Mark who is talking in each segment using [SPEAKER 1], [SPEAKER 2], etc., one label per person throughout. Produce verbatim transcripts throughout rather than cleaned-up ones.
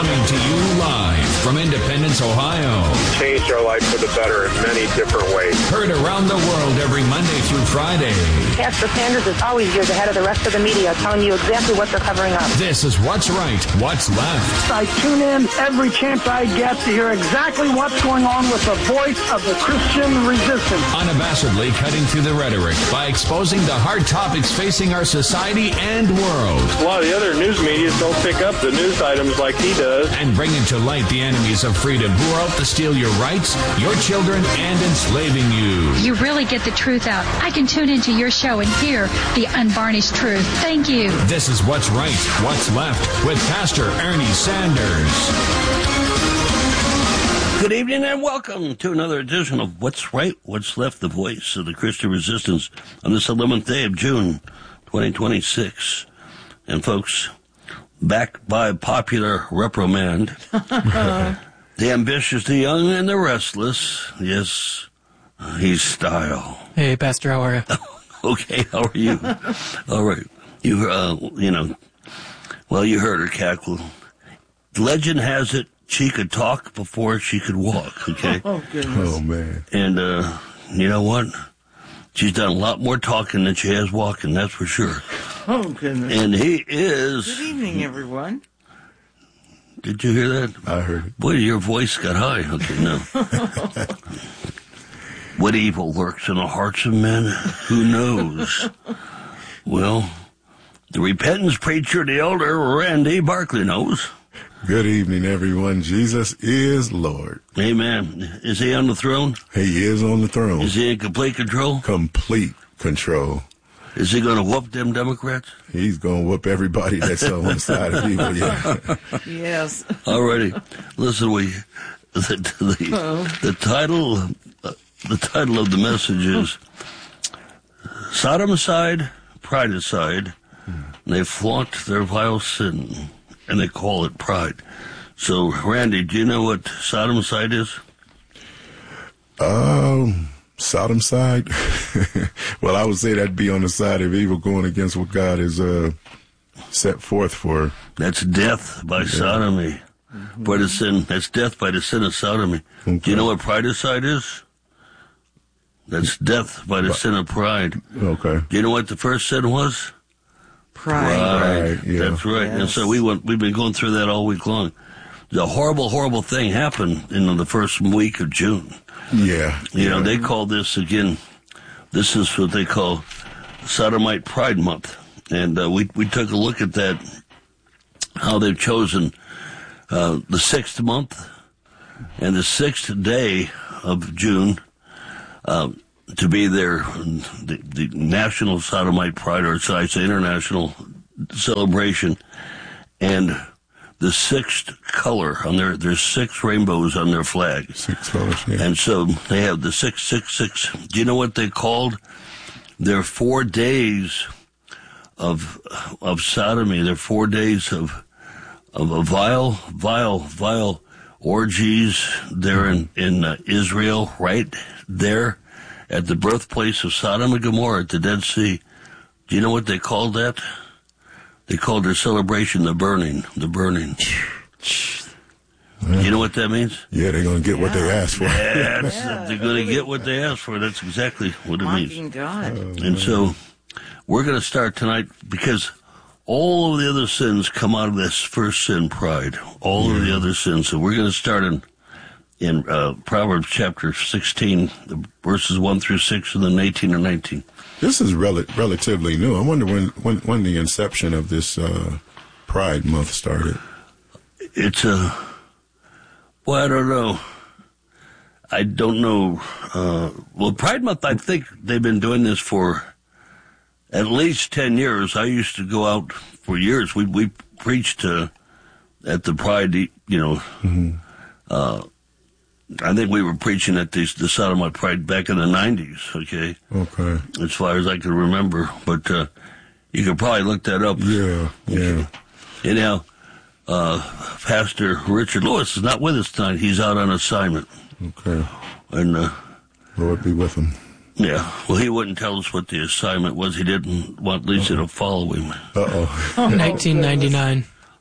[SPEAKER 1] Coming to you live from Independence, Ohio.
[SPEAKER 2] Changed our life for the better in many different ways.
[SPEAKER 1] Heard around the world every Monday through Friday.
[SPEAKER 3] Pastor Sanders is always years ahead of the rest of the media, telling you exactly what they're covering up.
[SPEAKER 1] This is What's Right, What's Left.
[SPEAKER 4] I tune in every chance I get to hear exactly what's going on with the voice of the Christian resistance.
[SPEAKER 1] Unabashedly cutting through the rhetoric by exposing the hard topics facing our society and world.
[SPEAKER 2] A lot of the other news media don't pick up the news items like he does.
[SPEAKER 1] And bringing to light the enemies of freedom who are out to steal your rights, your children, and enslaving you.
[SPEAKER 5] You really get the truth out. I can tune into your show and hear the unvarnished truth. Thank you.
[SPEAKER 1] This is What's Right, What's Left with Pastor Ernie Sanders.
[SPEAKER 6] Good evening and welcome to another edition of What's Right, What's Left, the voice of the Christian resistance on this eleventh day of June, twenty twenty-six. And folks, back by popular reprimand, the ambitious, the young, and the restless. Yes, he's Style.
[SPEAKER 7] Hey, Pastor, how are you?
[SPEAKER 6] Okay, how are you? All right. You, uh, you know, well, you heard her cackle. Legend has it she could talk before she could walk, okay?
[SPEAKER 8] Oh, goodness.
[SPEAKER 9] Oh, man.
[SPEAKER 6] And, uh, you know what? She's done a lot more talking than she has walking, that's for sure.
[SPEAKER 8] Oh, goodness.
[SPEAKER 6] And he is...
[SPEAKER 8] Good evening, everyone.
[SPEAKER 6] Did you hear that?
[SPEAKER 9] I heard it.
[SPEAKER 6] Boy, your voice got high. Okay, no. What evil lurks in the hearts of men? Who knows? Well, the repentance preacher, the elder Randy Barkley knows.
[SPEAKER 9] Good evening, everyone. Jesus is Lord.
[SPEAKER 6] Amen. Is he on the throne?
[SPEAKER 9] He is on the throne.
[SPEAKER 6] Is he in complete control?
[SPEAKER 9] Complete control.
[SPEAKER 6] Is he going to whoop them Democrats?
[SPEAKER 9] He's going to whoop everybody that's on one side of evil, yeah.
[SPEAKER 8] Yes.
[SPEAKER 6] Alrighty. Listen, we, the, the,
[SPEAKER 8] Oh.
[SPEAKER 6] the title, uh, the title of the message is Sodomicide, Pridicide. And they flaunt their vile sin, and they call it pride. So, Randy, do you know what sodomicide is?
[SPEAKER 9] Um, Sodom side? Well, I would say that'd be on the side of evil, going against what God has uh, set forth for.
[SPEAKER 6] That's death by
[SPEAKER 9] Yeah.
[SPEAKER 6] sodomy. Mm-hmm. By the sin, that's death by the sin of sodomy.
[SPEAKER 9] Okay.
[SPEAKER 6] Do you know what pridicide is? That's death by the sin of pride.
[SPEAKER 9] Okay.
[SPEAKER 6] Do you know what the first sin was?
[SPEAKER 8] Pride.
[SPEAKER 6] Pride.
[SPEAKER 9] Pride, yeah.
[SPEAKER 6] That's right.
[SPEAKER 8] Yes.
[SPEAKER 6] And so we went, we've been going through that all week long. The horrible, horrible thing happened in the first week of June.
[SPEAKER 9] Yeah.
[SPEAKER 6] You
[SPEAKER 9] yeah.
[SPEAKER 6] know, they call this, again, this is what they call Sodomite Pride Month. And uh, we, we took a look at that, how they've chosen uh, the sixth month and the sixth day of June uh, to be their the, the National Sodomite Pride, or should I say international celebration. And the sixth color on their, there's six rainbows on their flag.
[SPEAKER 9] Six colors, yeah.
[SPEAKER 6] And so they have the six, six, six. Do you know what they called their four days of of sodomy? Their four days of of a vile, vile, vile orgies there in in uh, Israel, right there at the birthplace of Sodom and Gomorrah at the Dead Sea. Do you know what they called that? They called their celebration the burning, the burning.
[SPEAKER 9] Yeah.
[SPEAKER 6] You know what that means?
[SPEAKER 9] Yeah, they're going to get what they asked for.
[SPEAKER 6] That's,
[SPEAKER 8] Yeah,
[SPEAKER 6] they're going to get what they asked for. That's exactly what it
[SPEAKER 8] Mocking
[SPEAKER 6] means.
[SPEAKER 8] God.
[SPEAKER 6] And so we're going to start tonight because all of the other sins come out of this first sin, pride. All of the other sins. So we're going to start in in uh, Proverbs chapter sixteen, the verses one through six, and then eighteen and nineteen.
[SPEAKER 9] This is rel- relatively new. I wonder when, when, when the inception of this uh, Pride Month started.
[SPEAKER 6] It's a, well, I don't know. I don't know. Uh, well, Pride Month, I think they've been doing this for at least ten years. I used to go out for years. We we preached uh, at the Pride, you know.
[SPEAKER 9] Mm-hmm.
[SPEAKER 6] Uh, I think we were preaching at the, the Sodomite Pride back in the nineties, okay?
[SPEAKER 9] Okay.
[SPEAKER 6] As far as I can remember. But uh, you could probably look that up.
[SPEAKER 9] Yeah, yeah.
[SPEAKER 6] Anyhow, uh, Pastor Richard Lewis is not with us tonight. He's out on assignment.
[SPEAKER 9] Okay.
[SPEAKER 6] And, uh,
[SPEAKER 9] Lord be with him.
[SPEAKER 6] yeah, well, he wouldn't tell us what the assignment was. He didn't want Lisa to follow him.
[SPEAKER 9] Uh-oh.
[SPEAKER 7] Oh, nineteen ninety-nine.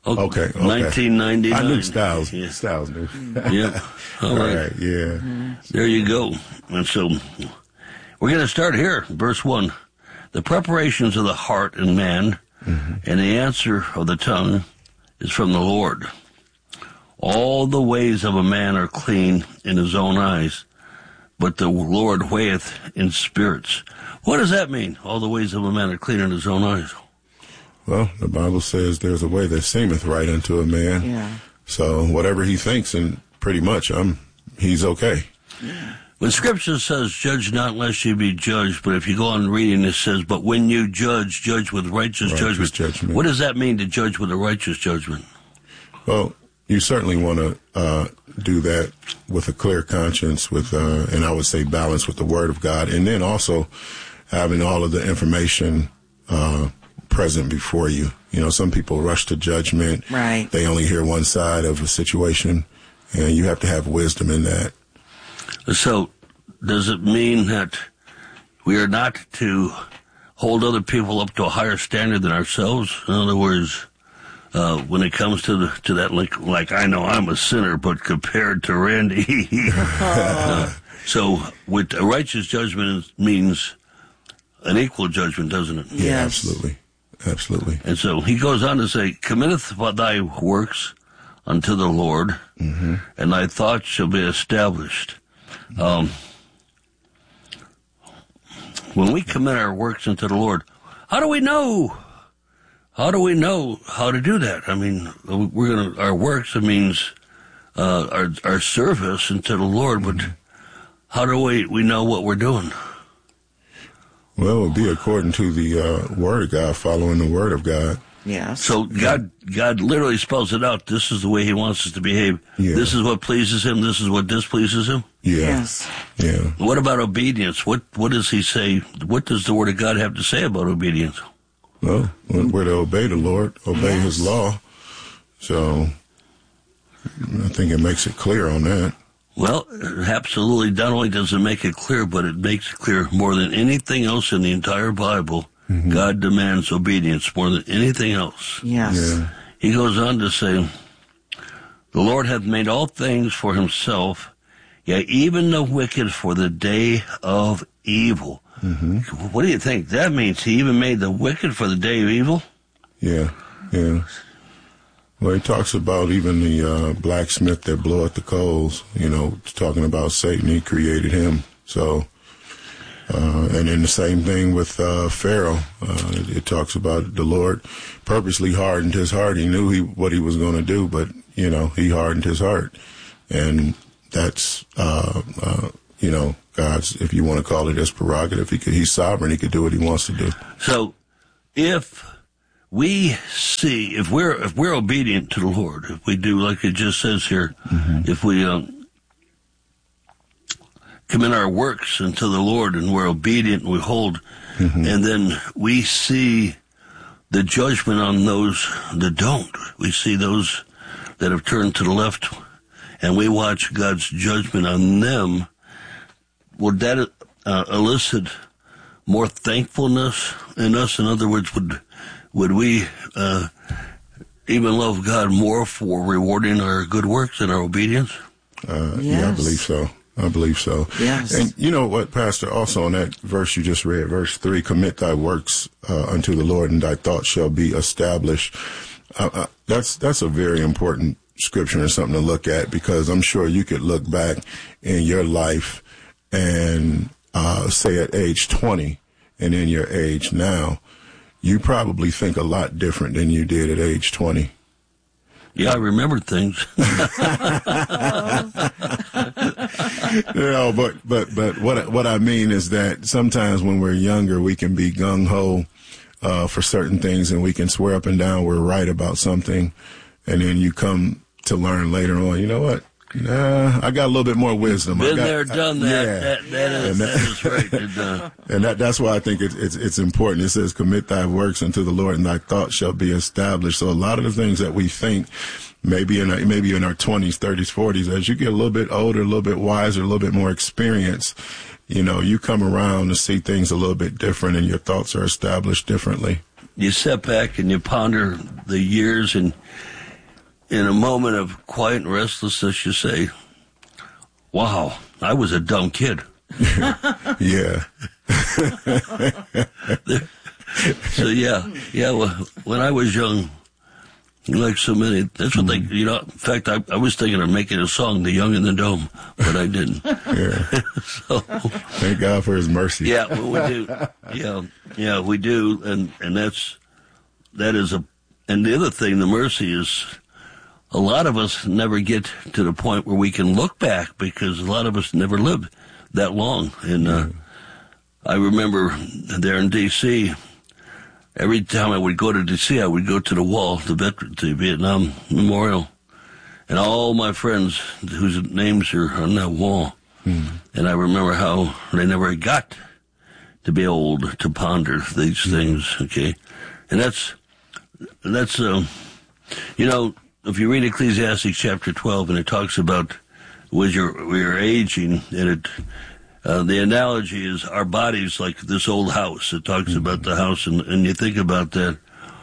[SPEAKER 6] Oh,
[SPEAKER 9] Okay, okay.
[SPEAKER 6] nineteen ninety-nine.
[SPEAKER 9] I knew Styles.
[SPEAKER 6] Yeah.
[SPEAKER 9] Styles knew.
[SPEAKER 6] Yeah. All
[SPEAKER 9] All
[SPEAKER 6] right.
[SPEAKER 9] right, yeah.
[SPEAKER 6] There you go. And so we're going to start here, verse one. The preparations of the heart in man mm-hmm. and the answer of the tongue is from the Lord. All the ways of a man are clean in his own eyes, but the Lord weigheth in spirits. What does that mean? All the ways of a man are clean in his own eyes.
[SPEAKER 9] Well, the Bible says there's a way that seemeth right unto a man.
[SPEAKER 8] Yeah.
[SPEAKER 9] So whatever he thinks, and pretty much, um, he's okay.
[SPEAKER 6] When Scripture says, judge not lest you be judged, but if you go on reading, it says, but when you judge, judge with righteous,
[SPEAKER 9] Righteous
[SPEAKER 6] judgment.
[SPEAKER 9] judgment.
[SPEAKER 6] What does that mean to judge with a righteous judgment?
[SPEAKER 9] Well, you certainly want to uh, do that with a clear conscience, with uh, and I would say balance with the Word of God, and then also having all of the information uh, present before you. You know, some people rush to judgment.
[SPEAKER 8] Right.
[SPEAKER 9] They only hear one side of a situation, and you have to have wisdom in that.
[SPEAKER 6] So, does it mean that we are not to hold other people up to a higher standard than ourselves? In other words, uh, when it comes to the, to that, like, like I know I'm a sinner, but compared to Randy, uh, so with a righteous judgment means an equal judgment, doesn't it?
[SPEAKER 9] Yeah,
[SPEAKER 8] Yes.
[SPEAKER 9] absolutely, absolutely.
[SPEAKER 6] And so he goes on to say, committeth thy works unto the Lord,
[SPEAKER 9] Mm-hmm.
[SPEAKER 6] and thy thoughts shall be established. Um, when we commit our works unto the Lord, how do we know? How do we know how to do that? I mean, we're gonna our works. It means uh, our our service unto the Lord. But how do we we know what we're doing?
[SPEAKER 9] Well, it would be according to the uh, Word of God, following the Word of God.
[SPEAKER 8] Yes.
[SPEAKER 6] So God, God literally spells it out. This is the way He wants us to behave.
[SPEAKER 9] Yeah.
[SPEAKER 6] This is what pleases Him. This is what displeases Him.
[SPEAKER 9] Yeah.
[SPEAKER 8] Yes.
[SPEAKER 9] Yeah.
[SPEAKER 6] What about obedience? What What does He say? What does the Word of God have to say about obedience?
[SPEAKER 9] Well, we're to obey the Lord, obey
[SPEAKER 8] Yes.
[SPEAKER 9] His law. So I think it makes it clear on that.
[SPEAKER 6] Well, absolutely. Not only does it make it clear, but it makes it clear more than anything else in the entire Bible.
[SPEAKER 9] Mm-hmm.
[SPEAKER 6] God demands obedience more than anything else.
[SPEAKER 8] Yes.
[SPEAKER 9] Yeah.
[SPEAKER 6] He goes on to say, the Lord hath made all things for Himself, yea, even the wicked for the day of evil.
[SPEAKER 9] Mm-hmm.
[SPEAKER 6] What do you think that means? He even made the wicked for the day of evil?
[SPEAKER 9] Yeah. Yeah. Well, he talks about even the uh, blacksmith that bloweth the coals, you know, talking about Satan. He created him. So, uh, and then the same thing with uh, Pharaoh. Uh, it, it talks about the Lord purposely hardened his heart. He knew he what he was going to do, but, you know, he hardened his heart. And that's, uh, uh, you know, God's, if you want to call it his prerogative. He could, he's sovereign. He could do what he wants to do.
[SPEAKER 6] So, if we see, if we're if we're obedient to the Lord, if we do like it just says here, mm-hmm. if we um, commit our works unto the Lord and we're obedient and we hold, mm-hmm. and then we see the judgment on those that don't. We see those that have turned to the left, and we watch God's judgment on them. Would that uh, elicit more thankfulness in us? In other words, would would we uh, even love God more for rewarding our good works and our obedience?
[SPEAKER 9] Uh,
[SPEAKER 8] Yes.
[SPEAKER 9] Yeah, I believe so. I believe so.
[SPEAKER 8] Yes.
[SPEAKER 9] And you know what, Pastor, also on that verse you just read, verse three, commit thy works uh, unto the Lord, and thy thoughts shall be established. Uh, uh, that's that's a very important scripture and something to look at, because I'm sure you could look back in your life and uh, say at age twenty and in your age now, you probably think a lot different than you did at age twenty.
[SPEAKER 6] Yeah, I remember things.
[SPEAKER 9] You know, but but but what what I mean is that sometimes when we're younger, we can be gung ho uh, for certain things, and we can swear up and down we're right about something, and then you come to learn later on, you know what? Nah, I got a little bit more wisdom.
[SPEAKER 6] Been
[SPEAKER 9] I got,
[SPEAKER 6] there, done that.
[SPEAKER 9] Yeah.
[SPEAKER 6] That, that, is,
[SPEAKER 9] And
[SPEAKER 6] that is right. And, uh,
[SPEAKER 9] And that, that's why I think it, it's it's important. It says, commit thy works unto the Lord, and thy thoughts shall be established. So a lot of the things that we think, maybe in our, maybe in our twenties, thirties, forties, as you get a little bit older, a little bit wiser, a little bit more experience, you know, you come around to see things a little bit different, and your thoughts are established differently.
[SPEAKER 6] you sit back and you ponder the years, and in a moment of quiet and restlessness, you say, wow, I was a dumb kid.
[SPEAKER 9] Yeah.
[SPEAKER 6] So, yeah, yeah, well, when I was young, like so many, that's what they, you know, in fact, I, I was thinking of making a song, The Young and the Dumb, but I didn't.
[SPEAKER 9] Yeah.
[SPEAKER 6] So,
[SPEAKER 9] thank God for his mercy.
[SPEAKER 6] yeah, well, we do. Yeah, yeah, we do, and, and that's, that is a, and the other thing, the mercy is, a lot of us never get to the point where we can look back because a lot of us never lived that long. And uh, I remember there in D C, every time I would go to D C, I would go to the wall, the veteran, the Vietnam Memorial, and all my friends whose names are on that wall. Mm. And I remember how they never got to be old to ponder these mm. things. Okay, and that's that's uh, you know. If you read Ecclesiastes chapter twelve, and it talks about when you're, when you're aging, and it, uh, the analogy is our bodies like this old house. It talks mm-hmm. about the house, and, and you think about that.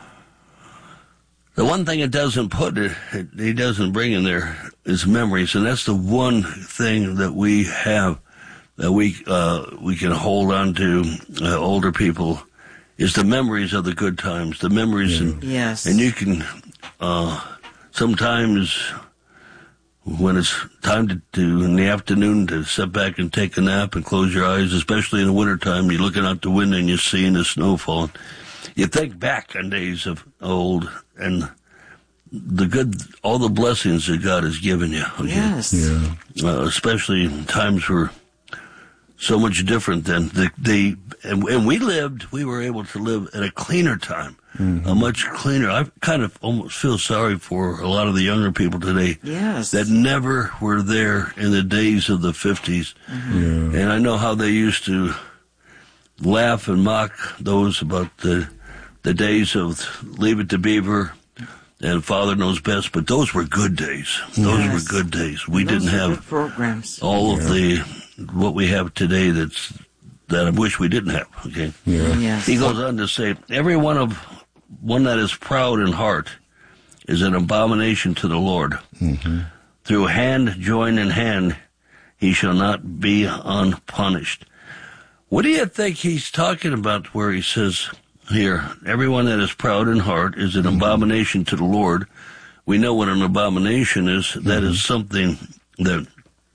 [SPEAKER 6] The one thing it doesn't put, it, it, he doesn't bring in there is memories, and that's the one thing that we have that we uh, we can hold on to, uh, older people, is the memories of the good times, the memories,
[SPEAKER 9] yeah.
[SPEAKER 6] and,
[SPEAKER 8] yes.
[SPEAKER 6] and you can... Uh, Sometimes when it's time to, to, in the afternoon, to sit back and take a nap and close your eyes, especially in the wintertime, you're looking out the window and you're seeing the snow falling. You think back on days of old and the good, all the blessings that God has given you. Okay?
[SPEAKER 8] Yes.
[SPEAKER 9] Yeah.
[SPEAKER 6] Uh, especially in times were so much different than the, the and, and we lived, we were able to live at a cleaner time. Mm-hmm. A much cleaner. I kind of almost feel sorry for a lot of the younger people today
[SPEAKER 8] yes.
[SPEAKER 6] that never were there in the days of the fifties.
[SPEAKER 9] Mm-hmm. Yeah.
[SPEAKER 6] And I know how they used to laugh and mock those about the the days of Leave It to Beaver and Father Knows Best, but those were good days. Those
[SPEAKER 8] yes.
[SPEAKER 6] were good days. We
[SPEAKER 8] those
[SPEAKER 6] didn't have
[SPEAKER 8] programs.
[SPEAKER 6] all
[SPEAKER 9] yeah.
[SPEAKER 6] of the what we have today that's that I wish we didn't have. Okay.
[SPEAKER 9] Yeah.
[SPEAKER 8] Yes.
[SPEAKER 6] He goes on to say, every one of one that is proud in heart is an abomination to the Lord. Mm-hmm. Through hand joined in hand, he shall not be unpunished. What do you think he's talking about where he says here, everyone that is proud in heart is an mm-hmm. abomination to the Lord? We know what an abomination is. Mm-hmm. That is something that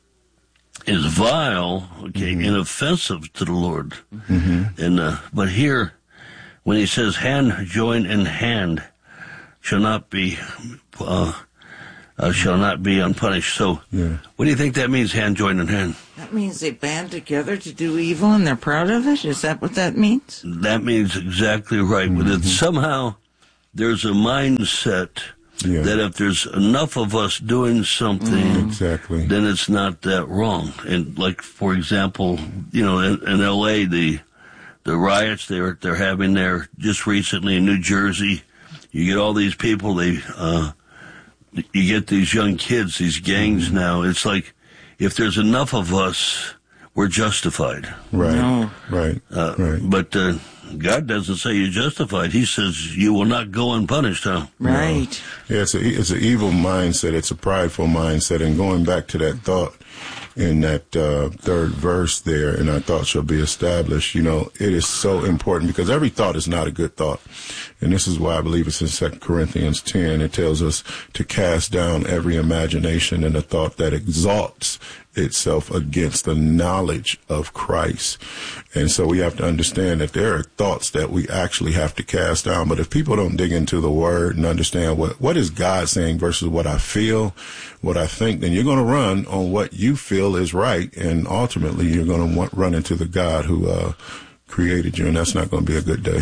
[SPEAKER 6] is vile, okay, mm-hmm. and offensive to the Lord. Mm-hmm. And uh, but here, when he says hand joined in hand shall not be uh, uh, shall not be unpunished. So, yeah. What do you think that means? Hand joined in hand.
[SPEAKER 8] That means they band together to do evil, and they're proud of it. Is that what that means?
[SPEAKER 6] That means exactly right. Mm-hmm. But somehow there's a mindset yeah. that if there's enough of us doing something,
[SPEAKER 9] mm-hmm. exactly,
[SPEAKER 6] then it's not that wrong. And like for example, you know, in, in L A the The riots they're they're having there just recently in New Jersey, you get all these people. They uh, you get these young kids, these gangs mm-hmm. now. It's like if there's enough of us, we're justified.
[SPEAKER 9] Right,
[SPEAKER 8] no.
[SPEAKER 9] right,
[SPEAKER 6] uh,
[SPEAKER 9] right.
[SPEAKER 6] But uh, God doesn't say you're justified. He says you will not go unpunished. Huh?
[SPEAKER 8] Right.
[SPEAKER 9] No. Yeah, it's a it's an evil mindset. It's a prideful mindset. And going back to that thought in that uh, third verse there, and our thought shall be established, you know, it is so important because every thought is not a good thought. And this is why I believe it's in Second Corinthians ten. It tells us to cast down every imagination and a thought that exalts itself against the knowledge of Christ. And so we have to understand that there are thoughts that we actually have to cast down. But if people don't dig into the word and understand what, what is God saying versus what I feel, what I think, then you're going to run on what you feel is right. And ultimately you're going to want, run into the God who uh, created you. And that's not going to be a good day.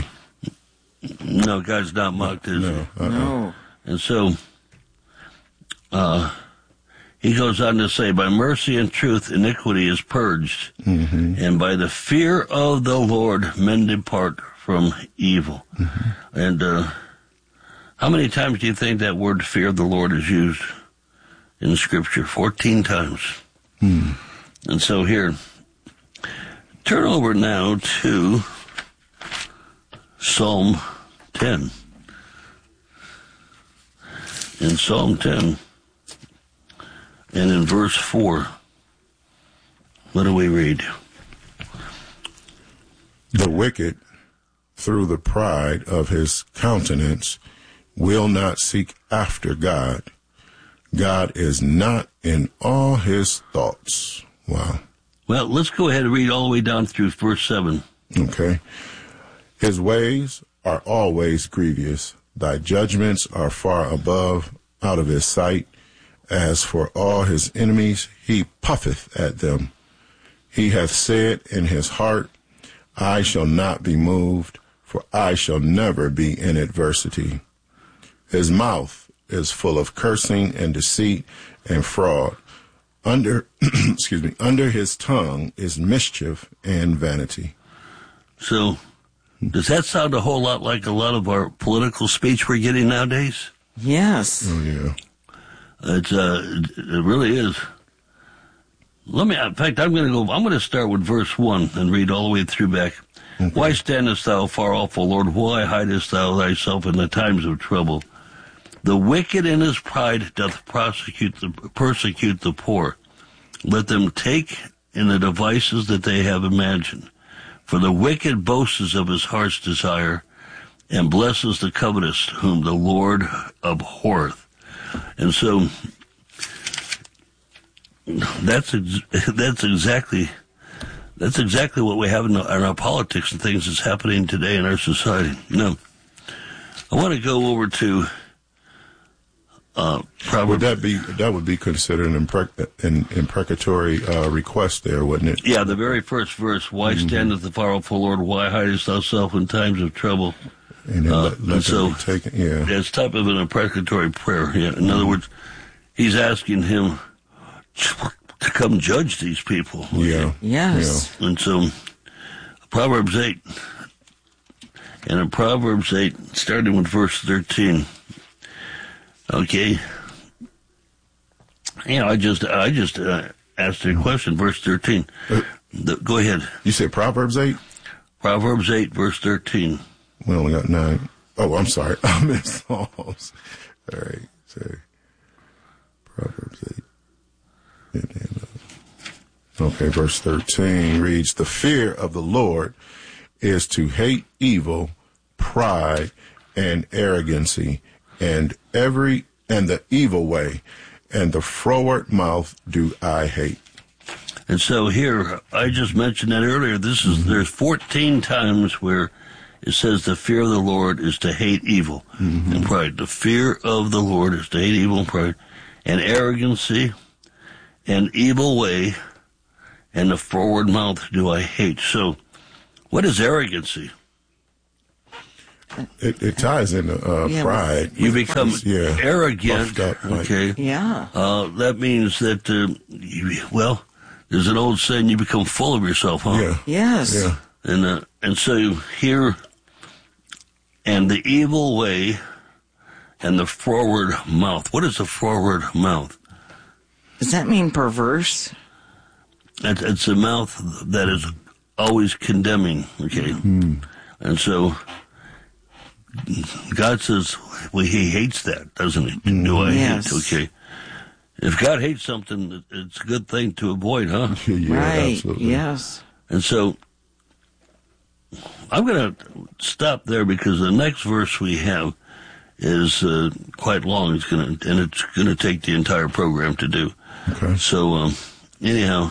[SPEAKER 6] No, God's not mocked, is
[SPEAKER 9] no,
[SPEAKER 6] he?
[SPEAKER 9] uh-uh.
[SPEAKER 8] No.
[SPEAKER 6] And so, uh, he goes on to say, by mercy and truth, iniquity is purged, mm-hmm. and by the fear of the Lord, men depart from evil. Mm-hmm. And uh, how many times do you think that word fear of the Lord is used in Scripture? fourteen times. Mm. And so here, turn over now to Psalm ten. in Psalm ten and in verse four. What do we read?
[SPEAKER 9] The wicked, through the pride of his countenance, will not seek after God. God is not in all his thoughts. Wow.
[SPEAKER 6] Well, let's go ahead and read all the way down through verse seven.
[SPEAKER 9] Okay. His ways are always grievous. Thy judgments are far above, out of his sight. As for all his enemies, he puffeth at them. He hath said in his heart, I shall not be moved, for I shall never be in adversity. His mouth is full of cursing and deceit and fraud. Under, excuse me, under his tongue is mischief and vanity.
[SPEAKER 6] So, does that sound a whole lot like a lot of our political speech we're getting nowadays?
[SPEAKER 8] Yes.
[SPEAKER 9] Oh, yeah.
[SPEAKER 6] It's, uh, it really is. Let me, in fact, I'm going to go, I'm going to start with verse one and read all the way through back. Okay. Why standest thou far off, O Lord? Why hidest thou thyself in the times of trouble? The wicked in his pride doth prosecute the, persecute the poor. Let them take in the devices that they have imagined. For the wicked boasts of his heart's desire, and blesses the covetous, whom the Lord abhorreth. And so, that's ex- that's exactly that's exactly what we have in, the, in our politics and things that's happening today in our society. Now, I want to go over to uh, Proverbs.
[SPEAKER 9] Would that be that would be considered an, imprec- an imprecatory uh, request there, wouldn't it?
[SPEAKER 6] Yeah, the very first verse. Why mm-hmm. standeth the far off, O Lord? Why hidest thou thyself in times of trouble?
[SPEAKER 9] And,
[SPEAKER 6] uh,
[SPEAKER 9] let, let
[SPEAKER 6] and so,
[SPEAKER 9] taken, yeah.
[SPEAKER 6] it's type of an imprecatory prayer. Yeah. In mm-hmm. other words, he's asking him to come judge these people.
[SPEAKER 9] Yeah.
[SPEAKER 8] Yes.
[SPEAKER 6] Yeah. And so, Proverbs eight, and in Proverbs eight, starting with verse thirteen. Okay. You know, I just, I just uh, asked you a question. Verse thirteen. Uh, the, go ahead.
[SPEAKER 9] You said Proverbs eight?
[SPEAKER 6] Proverbs eight, verse thirteen.
[SPEAKER 9] We only got nine. Oh, I'm sorry. I missed Psalms. All right. Sorry. Proverbs eight. And then, uh, okay, verse thirteen reads, the fear of the Lord is to hate evil, pride, and arrogancy, and every and the evil way, and the froward mouth do I hate.
[SPEAKER 6] And so here, I just mentioned that earlier. This is mm-hmm. there's fourteen times where it says the fear of the Lord is to hate evil mm-hmm. and pride. The fear of the Lord is to hate evil and pride, and arrogancy, and evil way, and the forward mouth do I hate. So, what is arrogancy?
[SPEAKER 9] It, it ties into uh, yeah, pride.
[SPEAKER 6] You become
[SPEAKER 9] yeah,
[SPEAKER 6] arrogant,
[SPEAKER 9] up, like,
[SPEAKER 6] okay?
[SPEAKER 8] Yeah.
[SPEAKER 6] Uh, that means that, uh, you, well, there's an old saying, you become full of yourself, huh?
[SPEAKER 9] Yeah.
[SPEAKER 8] Yes.
[SPEAKER 9] Yeah.
[SPEAKER 6] And, uh, and so here, and the evil way, and the forward mouth. What is the forward mouth?
[SPEAKER 8] Does that mean perverse?
[SPEAKER 6] It's, it's a mouth that is always condemning, okay?
[SPEAKER 9] Mm-hmm.
[SPEAKER 6] And so, God says, well, he hates that, doesn't he? Mm-hmm. Do I
[SPEAKER 8] yes.
[SPEAKER 6] hate? Okay. If God hates something, it's a good thing to avoid, huh?
[SPEAKER 9] Yeah,
[SPEAKER 8] right.
[SPEAKER 9] Absolutely.
[SPEAKER 8] Yes.
[SPEAKER 6] And so, I'm going to stop there because the next verse we have is uh, quite long. It's going to, and it's going to take the entire program to do.
[SPEAKER 9] Okay.
[SPEAKER 6] So, um, anyhow,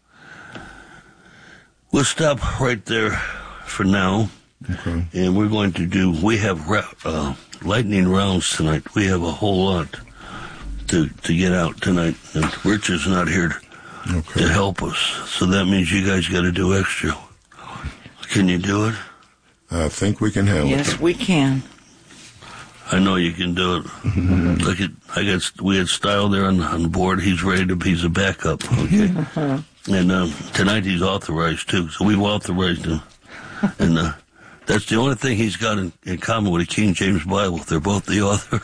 [SPEAKER 6] we'll stop right there for now.
[SPEAKER 9] Okay.
[SPEAKER 6] And we're going to do, we have uh, lightning rounds tonight. We have a whole lot to to get out tonight. And Rich is not here to,
[SPEAKER 9] okay.
[SPEAKER 6] to help us. So that means you guys got to do extra. Can you do it?
[SPEAKER 9] I think we can handle
[SPEAKER 8] yes,
[SPEAKER 9] it.
[SPEAKER 8] Yes, we can.
[SPEAKER 6] I know you can do it. Mm-hmm. Look at, I got, we had Style there on, on the board. He's ready to, he's a backup. Okay. And um, tonight he's authorized too. So we've authorized him. And uh, that's the only thing he's got in, in common with the King James Bible. They're both the author.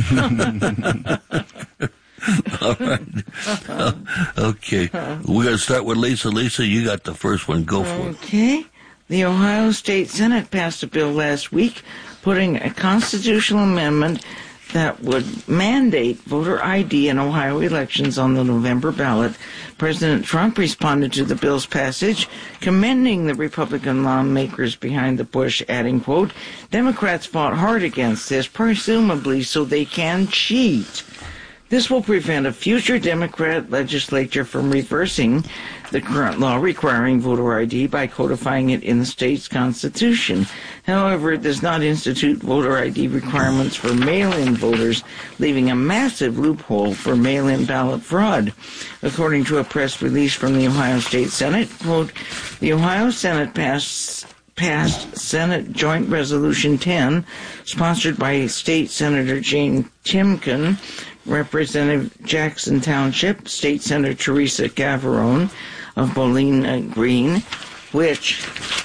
[SPEAKER 6] All right. Uh, okay. We're going to start with Lisa. Lisa, you got the first one. Go for it.
[SPEAKER 8] Okay. The Ohio State Senate passed a bill last week putting a constitutional amendment that would mandate voter I D in Ohio elections on the November ballot. President Trump responded to the bill's passage, commending the Republican lawmakers behind the push, adding, quote, Democrats fought hard against this, presumably so they can cheat. This will prevent a future Democrat legislature from reversing the current law requiring voter I D by codifying it in the state's constitution. However, it does not institute voter I D requirements for mail-in voters, leaving a massive loophole for mail-in ballot fraud. According to a press release from the Ohio State Senate, quote, the Ohio Senate passed passed Senate Joint Resolution ten, sponsored by State Senator Jane Timken, Representative Jackson Township, State Senator Teresa Gavarone of Bowling Green, which,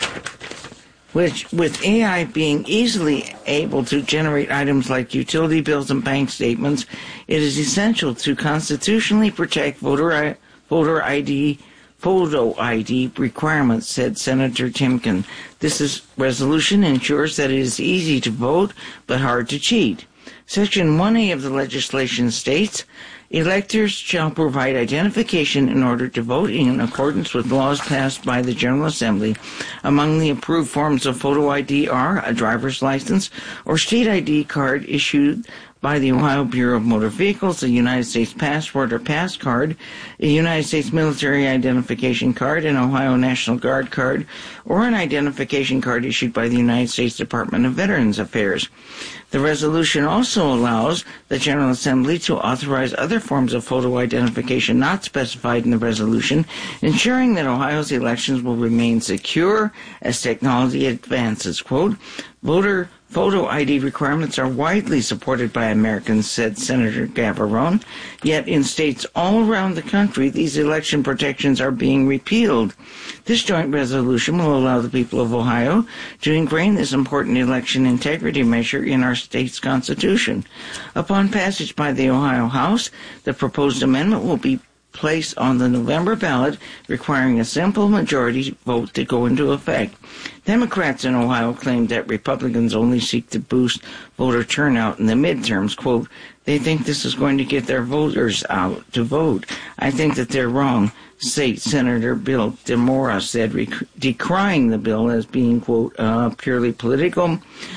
[SPEAKER 8] which, with A I being easily able to generate items like utility bills and bank statements, it is essential to constitutionally protect voter I, voter I D, photo I D requirements, said Senator Timken. This is, resolution ensures that it is easy to vote but hard to cheat. Section one A of the legislation states, electors shall provide identification in order to vote in accordance with laws passed by the General Assembly. Among the approved forms of photo I D are a driver's license or state I D card issued by the Ohio Bureau of Motor Vehicles, a United States passport or pass card, a United States military identification card, an Ohio National Guard card, or an identification card issued by the United States Department of Veterans Affairs. The resolution also allows the General Assembly to authorize other forms of photo identification not specified in the resolution, ensuring that Ohio's elections will remain secure as technology advances. Quote, voter photo I D requirements are widely supported by Americans, said Senator Gavarone, yet in states all around the country, these election protections are being repealed. This joint resolution will allow the people of Ohio to ingrain this important election integrity measure in our state's constitution. Upon passage by the Ohio House, the proposed amendment will be placed on the November ballot, requiring a simple majority vote to go into effect. Democrats in Ohio claim that Republicans only seek to boost voter turnout in the midterms. Quote, they think this is going to get their voters out to vote. I think that they're wrong, State Senator Bill DeMora said, rec- decrying the bill as being, quote, uh, purely political.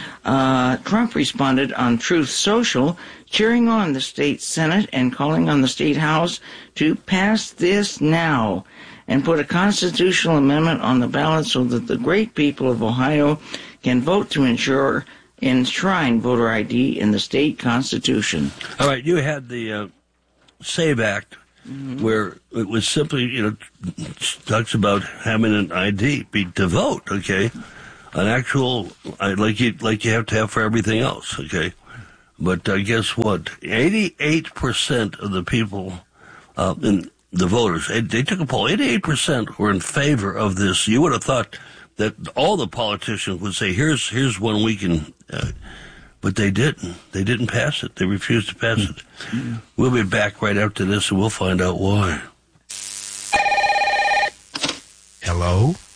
[SPEAKER 8] Uh, Trump responded on Truth Social, cheering on the state Senate and calling on the state House to pass this now and put a constitutional amendment on the ballot so that the great people of Ohio can vote to ensure enshrine voter I D in the state constitution.
[SPEAKER 6] All right, you had the uh, SAVE Act, mm-hmm. where it was simply, you know, talks about having an I D be to vote, okay? An actual, like you like you have to have for everything else, okay? But uh, guess what? eighty-eight percent of the people, uh, in the voters, they took a poll, eighty-eight percent were in favor of this. You would have thought that all the politicians would say, here's here's one we can, uh, but they didn't. They didn't pass it. They refused to pass it. Mm-hmm. We'll be back right after this, and we'll find out why.
[SPEAKER 7] Hello?